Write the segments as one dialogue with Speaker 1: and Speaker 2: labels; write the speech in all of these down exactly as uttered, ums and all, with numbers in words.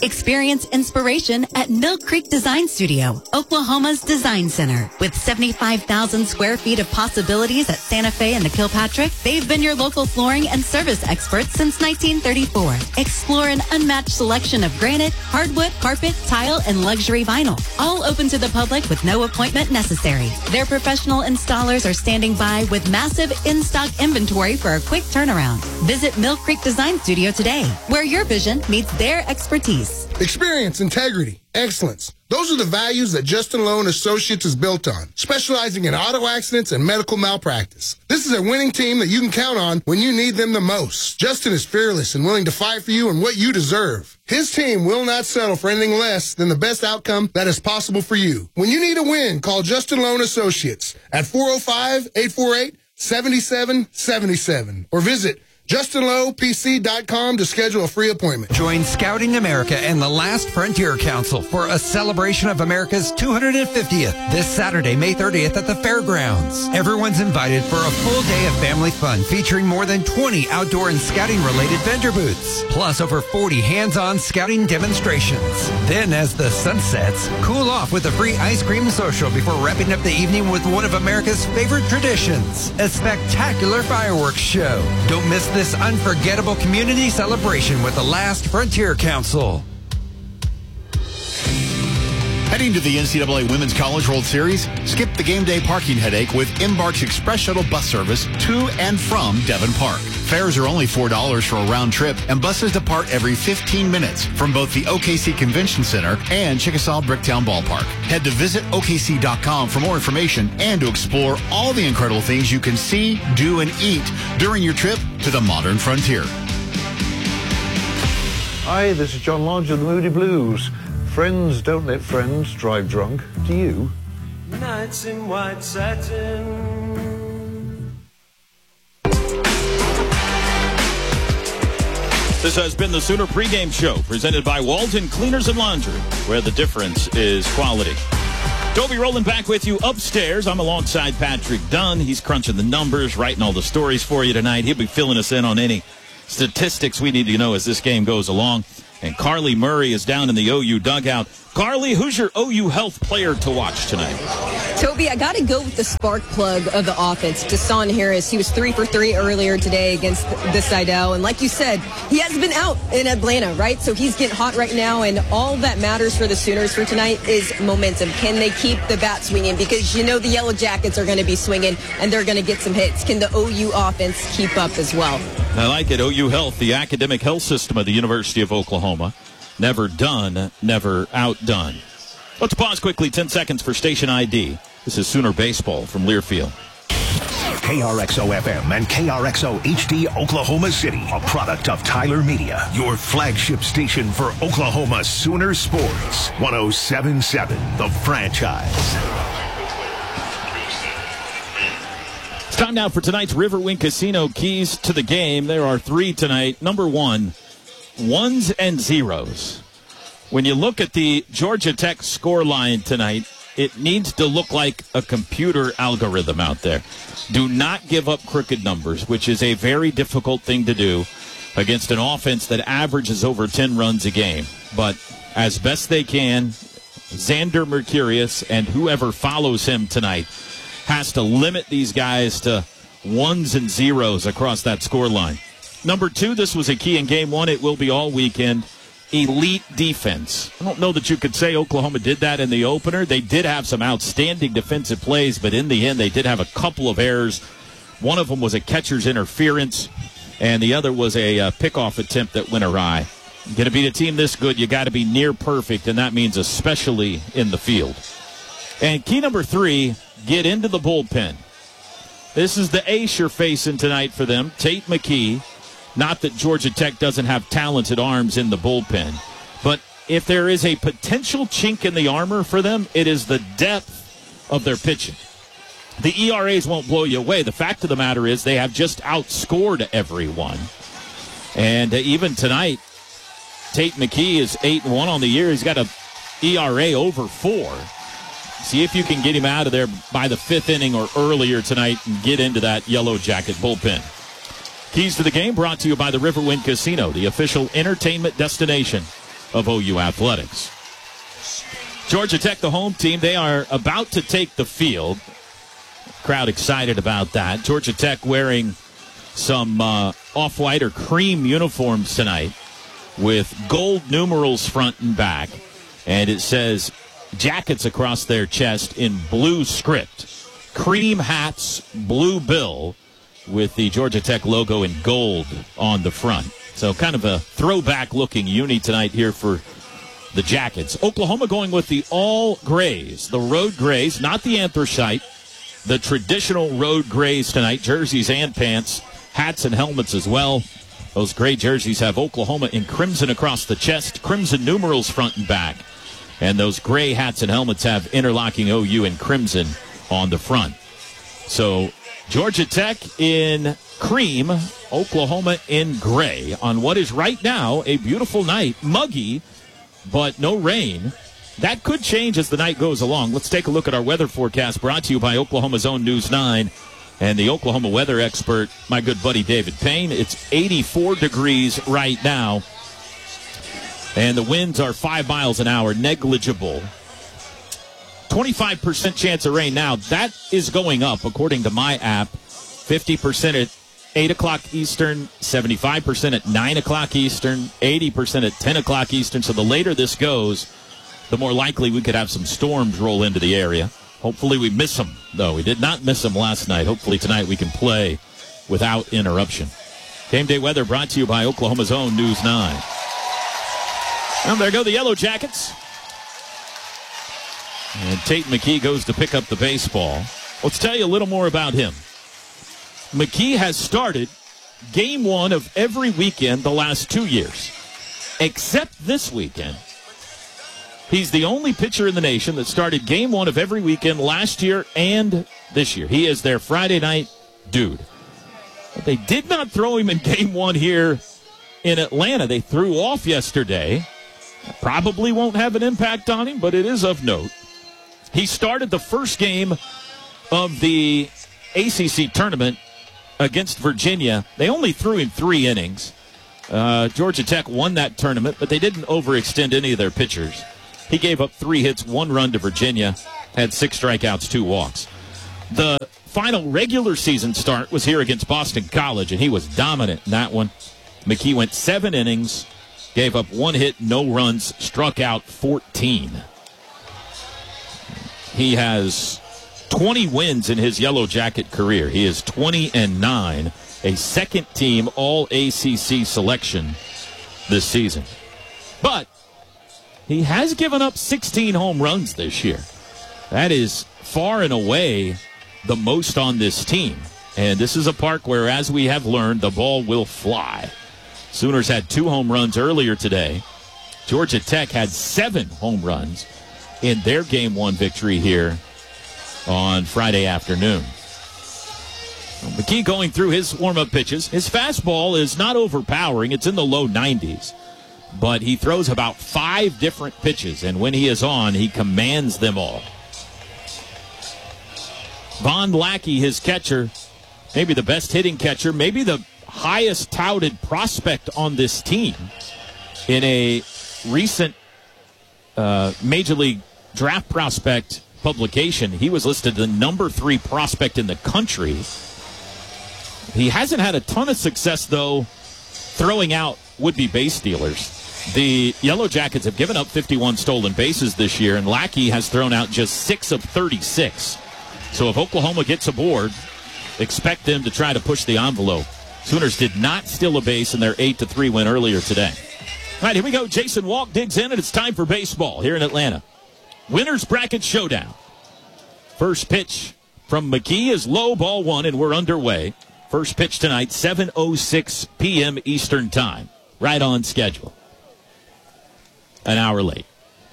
Speaker 1: Experience inspiration at Mill Creek Design Studio, Oklahoma's design center. With seventy-five thousand square feet of possibilities at Santa Fe and the Kilpatrick, they've been your local flooring and service experts since nineteen thirty-four. Explore an unmatched selection of granite, hardwood, carpet, tile, and luxury vinyl. All open to the public with no appointment necessary. Their professional installers are standing by with massive in-stock inventory for a quick turnaround. Visit Mill Creek Design Studio today, where your vision meets their expertise.
Speaker 2: Experience, integrity, excellence. Those are the values that Justin Lowe and Associates is built on, specializing in auto accidents and medical malpractice. This is a winning team that you can count on when you need them the most. Justin is fearless and willing to fight for you and what you deserve. His team will not settle for anything less than the best outcome that is possible for you. When you need a win, call Justin Lowe and Associates at four oh five, eight four eight, seven seven seven seven or visit Justin Lowe P C dot com to schedule a free appointment.
Speaker 3: Join Scouting America and the Last Frontier Council for a celebration of America's two hundred fiftieth this Saturday, May thirtieth at the fairgrounds. Everyone's invited for a full day of family fun featuring more than twenty outdoor and scouting-related vendor booths, plus over forty hands-on scouting demonstrations. Then, as the sun sets, cool off with a free ice cream social before wrapping up the evening with one of America's favorite traditions, a spectacular fireworks show. Don't miss this unforgettable community celebration with the Last Frontier Council.
Speaker 4: Heading to the N C double A Women's College World Series? Skip the game day parking headache with Embark's Express Shuttle bus service to and from Devon Park. Fares are only four dollars for a round trip, and buses depart every fifteen minutes from both the O K C Convention Center and Chickasaw Bricktown Ballpark. Head to visit O K C dot com for more information and to explore all the incredible things you can see, do, and eat during your trip to the modern frontier.
Speaker 5: Hi, this is John Lodge of the Moody Blues. Friends don't let friends drive drunk. Do you?
Speaker 6: Nights in white satin.
Speaker 7: This has been the Sooner pregame show presented by Walton Cleaners and Laundry, where the difference is quality. Toby rolling back with you upstairs. I'm alongside Patrick Dunn. He's crunching the numbers, writing all the stories for you tonight. He'll be filling us in on any statistics we need to know as this game goes along. And Carly Murray is down in the O U dugout. Carly, who's your O U Health player to watch tonight?
Speaker 8: Toby, I got to go with the spark plug of the offense, Deshaun Harris. He was three for three earlier today against the Seidel. And like you said, he has been out in Atlanta, right? So he's getting hot right now. And all that matters for the Sooners for tonight is momentum. Can they keep the bat swinging? Because you know the Yellow Jackets are going to be swinging, and they're going to get some hits. Can the O U offense keep up as well?
Speaker 7: I like it. O U Health, the academic health system of the University of Oklahoma. Never done, never outdone. Let's pause quickly, ten seconds for station I D. This is Sooner Baseball from Learfield.
Speaker 9: K R X O F M and K R X O H D Oklahoma City, a product of Tyler Media, your flagship station for Oklahoma Sooner sports. one oh seven point seven, The Franchise.
Speaker 7: It's time now for tonight's Riverwind Casino keys to the game. There are three tonight. Number one, ones and zeros. When you look at the Georgia Tech score line tonight, it needs to look like a computer algorithm out there. Do not give up crooked numbers, which is a very difficult thing to do against an offense that averages over ten runs a game. But as best they can, Xander Mercurius and whoever follows him tonight has to limit these guys to ones and zeros across that score line. Number two, this was a key in game one. It will be all weekend. Elite defense. I don't know that you could say Oklahoma did that in the opener. They did have some outstanding defensive plays, but in the end, they did have a couple of errors. One of them was a catcher's interference, and the other was a uh, pickoff attempt that went awry. Going to beat a team this good, you got to be near perfect, and that means especially in the field. And key number three, get into the bullpen. This is the ace you're facing tonight for them, Tate McKee. Not that Georgia Tech doesn't have talented arms in the bullpen, but if there is a potential chink in the armor for them, it is the depth of their pitching. The E R As won't blow you away. The fact of the matter is they have just outscored everyone. And uh, even tonight, Tate McKee is eight and one on the year. He's got a E R A over four. See if you can get him out of there by the fifth inning or earlier tonight and get into that Yellow Jacket bullpen. Keys to the game brought to you by the Riverwind Casino, the official entertainment destination of O U athletics. Georgia Tech, the home team, they are about to take the field. Crowd excited about that. Georgia Tech wearing some uh, off-white or cream uniforms tonight with gold numerals front and back. And it says Jackets across their chest in blue script. Cream hats, blue bill, with the Georgia Tech logo in gold on the front. So kind of a throwback-looking uni tonight here for the Jackets. Oklahoma going with the all grays, the road grays, not the anthracite, the traditional road grays tonight, jerseys and pants, hats and helmets as well. Those gray jerseys have Oklahoma in crimson across the chest, crimson numerals front and back. And those gray hats and helmets have interlocking O U in crimson on the front. So Georgia Tech in cream, Oklahoma in gray on what is right now a beautiful night. Muggy, but no rain. That could change as the night goes along. Let's take a look at our weather forecast brought to you by Oklahoma's own News nine and the Oklahoma weather expert, my good buddy David Payne. It's eighty-four degrees right now. And the winds are five miles an hour, negligible. twenty-five percent chance of rain now. That is going up, according to my app. fifty percent at eight o'clock Eastern, seventy-five percent at nine o'clock Eastern, eighty percent at ten o'clock Eastern. So the later this goes, the more likely we could have some storms roll into the area. Hopefully we miss them, though. We did not miss them last night. Hopefully tonight we can play without interruption. Game day weather brought to you by Oklahoma's own News nine. And there go the Yellow Jackets. And Tate McKee goes to pick up the baseball. Let's tell you a little more about him. McKee has started game one of every weekend the last two years, except this weekend. He's the only pitcher in the nation that started game one of every weekend last year and this year. He is their Friday night dude. But they did not throw him in game one here in Atlanta. They threw off yesterday. Probably won't have an impact on him, but it is of note. He started the first game of the A C C tournament against Virginia. They only threw him three innings. Uh, Georgia Tech won that tournament, but they didn't overextend any of their pitchers. He gave up three hits, one run to Virginia, had six strikeouts, two walks. The final regular season start was here against Boston College, and he was dominant in that one. McKee went seven innings, gave up one hit, no runs, struck out fourteen. He has twenty wins in his Yellow Jacket career. He is twenty and nine, a second-team All-A C C selection this season. But he has given up sixteen home runs this year. That is far and away the most on this team. And this is a park where, as we have learned, the ball will fly. Sooners had two home runs earlier today. Georgia Tech had seven home runs in their game one victory here on Friday afternoon. McKee going through his warm-up pitches. His fastball is not overpowering. It's in the low nineties. But he throws about five different pitches, and when he is on, he commands them all. Von Lackey, his catcher, maybe the best hitting catcher, maybe the highest touted prospect on this team. In a recent uh, Major League Draft Prospect publication, he was listed the number three prospect in the country. He hasn't had a ton of success, though, throwing out would-be base stealers. The Yellow Jackets have given up fifty-one stolen bases this year, and Lackey has thrown out just six of thirty-six. So if Oklahoma gets aboard, expect them to try to push the envelope. Sooners did not steal a base in their eight to three win earlier today. All right, here we go. Jason Walk digs in, and it's time for baseball here in Atlanta. Winners Bracket Showdown. First pitch from McKee is low, ball one, and we're underway. First pitch tonight, seven oh six p.m. Eastern Time. Right on schedule. An hour late.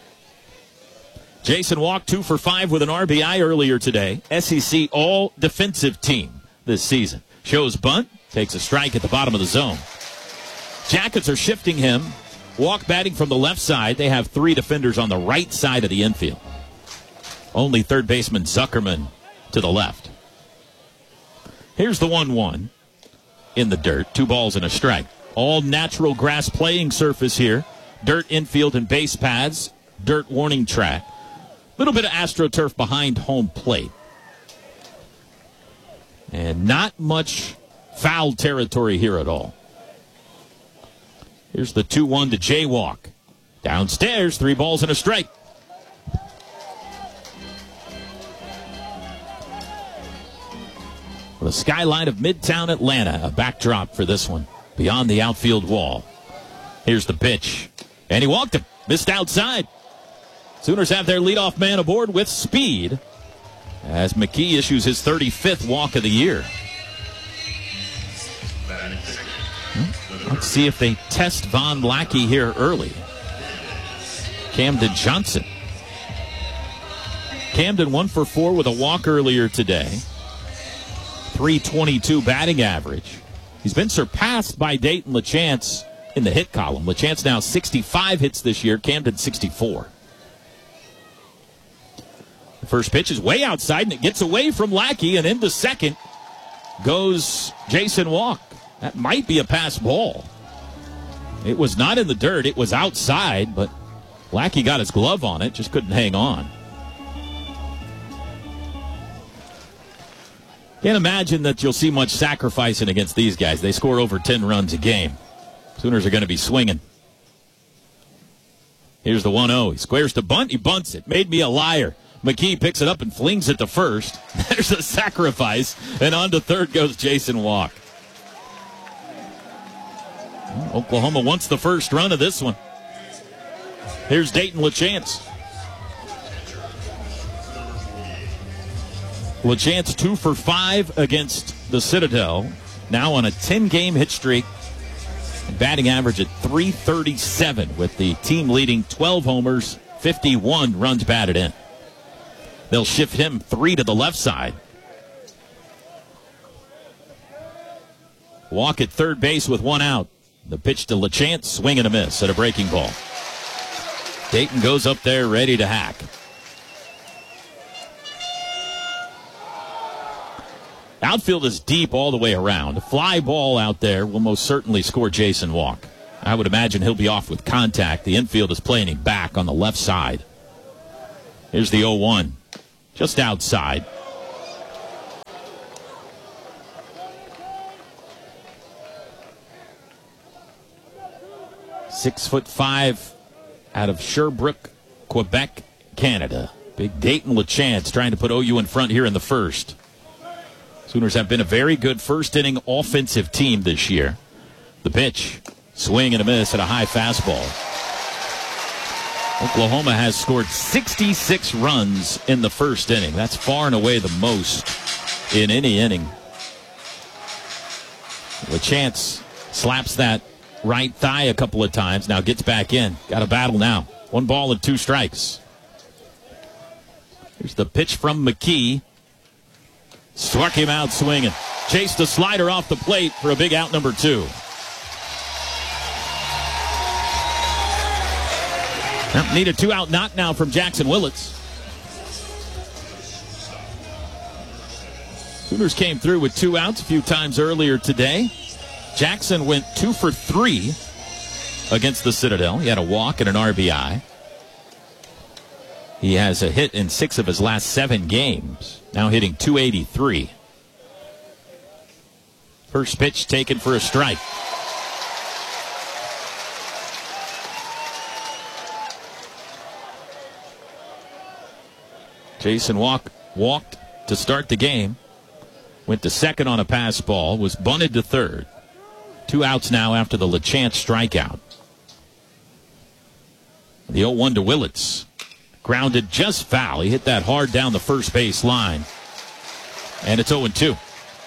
Speaker 7: Jason Walk, two for five with an R B I earlier today. S E C all-defensive team this season. Shows bunt, takes a strike at the bottom of the zone. Jackets are shifting him. Walk batting from the left side. They have three defenders on the right side of the infield. Only third baseman Zuckerman to the left. Here's the one one in the dirt. Two balls and a strike. All natural grass playing surface here dirt infield and base paths, dirt warning track. A little bit of AstroTurf behind home plate. And not much foul territory here at all. Here's the two one to Jaywalk. Downstairs, three balls and a strike. The skyline of Midtown Atlanta, a backdrop for this one, beyond the outfield wall. Here's the pitch, and he walked him, missed outside. Sooners have their leadoff man aboard with speed as McKee issues his thirty-fifth walk of the year. Let's see if they test Von Lackey here early. Camden Johnson. Camden one for four with a walk earlier today. three twenty-two batting average. He's been surpassed by Dayton LaChance in the hit column. LaChance now sixty-five hits this year, Camden sixty-four. The first pitch is way outside, and it gets away from Lackey, and into second goes Jason Walk. That might be a pass ball. It was not in the dirt. It was outside, but Lackey got his glove on it, just couldn't hang on. Can't imagine that you'll see much sacrificing against these guys. They score over ten runs a game. Sooners are going to be swinging. Here's the one oh. He squares to bunt. He bunts it. Made me a liar. McKee picks it up and flings it to first. There's a sacrifice. And on to third goes Jason Walk. Oklahoma wants the first run of this one. Here's Dayton LaChance. LaChance two for five against the Citadel. Now on a ten-game hit streak. Batting average at three thirty-seven with the team leading twelve homers, fifty-one runs batted in. They'll shift him three to the left side. Walk at third base with one out. The pitch to LaChance, swing and a miss at a breaking ball. Dayton goes up there ready to hack. Outfield is deep all the way around. A fly ball out there will most certainly score Jason Walk. I would imagine he'll be off with contact. The infield is playing him back on the left side. Here's the oh one. Just outside. Six foot five out of Sherbrooke, Quebec, Canada. Big Dayton LaChance trying to put O U in front here in the first. Sooners have been a very good first-inning offensive team this year. The pitch, swing and a miss at a high fastball. Oklahoma has scored sixty-six runs in the first inning. That's far and away the most in any inning. LaChance slaps that right thigh a couple of times. Now gets back in. Got a battle now. One ball and two strikes. Here's the pitch from McKee. Struck him out swinging. Chased a slider off the plate for a big out number two. Now, need a two-out knock now from Jackson Willits. Sooners came through with two outs a few times earlier today. Jackson went two for three against the Citadel. He had a walk and an R B I. He has a hit in six of his last seven games. Now hitting two eighty-three. First pitch taken for a strike. Jason Walk walked to start the game. Went to second on a pass ball. Was bunted to third. Two outs now after the LaChance strikeout. The oh one to Willits. Grounded just foul. He hit that hard down the first base line. And it's oh two.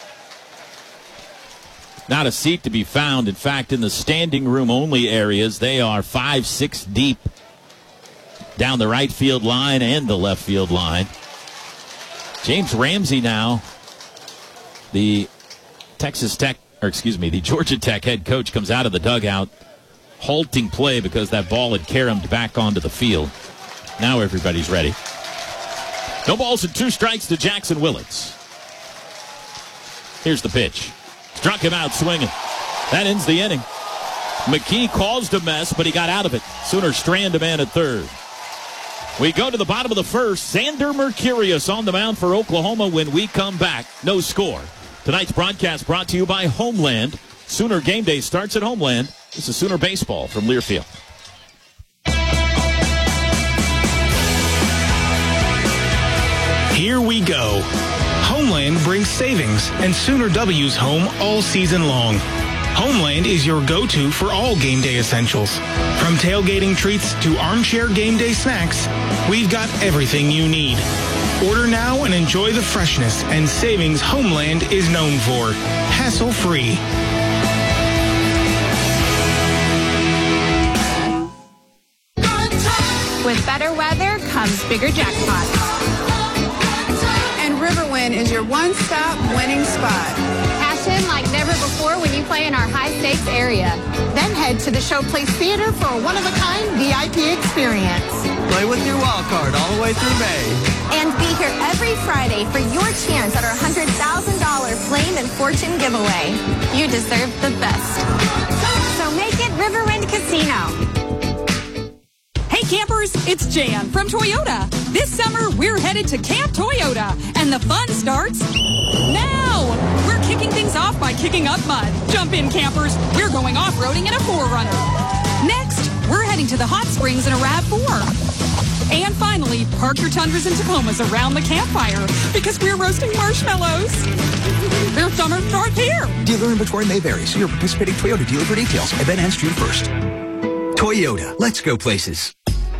Speaker 7: Not a seat to be found. In fact, in the standing room only areas, they are five, six deep down the right field line and the left field line. James Ramsey now, the Texas Tech, or excuse me, the Georgia Tech head coach, comes out of the dugout, halting play because that ball had caromed back onto the field. Now everybody's ready. No balls and two strikes to Jackson Willits. Here's the pitch. Struck him out swinging. That ends the inning. McKee caused a mess, but he got out of it. Sooners strand a man at third. We go to the bottom of the first. Xander Mercurius on the mound for Oklahoma when we come back. No score. Tonight's broadcast brought to you by Homeland. Sooner game day starts at Homeland. This is Sooner Baseball from Learfield.
Speaker 10: Here we go. Homeland brings savings and Sooner W's home all season long. Homeland is your go-to for all game day essentials. From tailgating treats to armchair game day snacks, we've got everything you need. Order now and enjoy the freshness and savings Homeland is known for. Hassle-free.
Speaker 11: With better weather comes bigger jackpots.
Speaker 12: And Riverwind is your one-stop winning spot.
Speaker 11: Cash in like never before when you play in our high-stakes area. Then head to the Showplace Theater for a one-of-a-kind V I P experience.
Speaker 13: Play with your wild card all the way through May.
Speaker 14: And be here every Friday for your chance at our one hundred thousand dollars Flame and Fortune giveaway.
Speaker 11: You deserve the best.
Speaker 14: So make it Riverwind Casino.
Speaker 15: Hey campers, it's Jan from Toyota. This summer, we're headed to Camp Toyota, and the fun starts now. We're kicking things off by kicking up mud. Jump in, campers. We're going off-roading in a four runner. Next, we're heading to the hot springs in a RAV four. And finally, park your Tundras and Tacomas around the campfire because we're roasting marshmallows. Their summer starts here.
Speaker 16: Dealer inventory may vary. See your participating Toyota dealer for details. Event ends June first. Toyota, let's go places.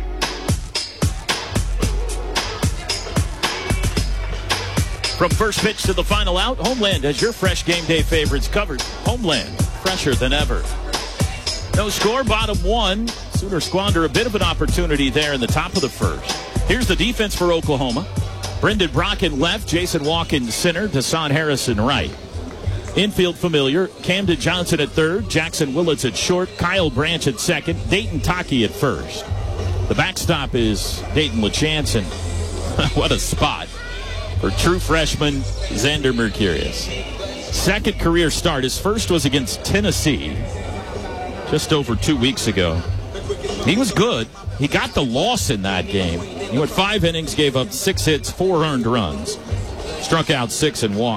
Speaker 7: From first pitch to the final out, Homeland has your fresh game day favorites covered. Homeland, fresher than ever. No score, bottom one. Sooners squander a bit of an opportunity there in the top of the first. Here's the defense for Oklahoma. Brendan Brocken left, Jason Walken center, Deshaun Harrison right. Infield familiar, Camden Johnson at third, Jackson Willits at short, Kyle Branch at second, Dayton Taki at first. The backstop is Dayton LaChance, and what a spot for true freshman Xander Mercurius. Second career start. His first was against Tennessee just over two weeks ago. He was good. He got the loss in that game. He went five innings, gave up six hits, four earned runs. Struck out six and walked.